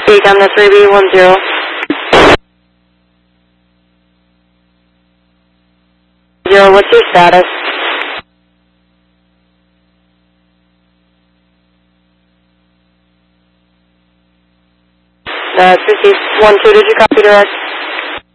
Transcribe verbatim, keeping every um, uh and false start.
Speak on the three B one zero. Zero, what's your status? That's received. One two, did you copy direct?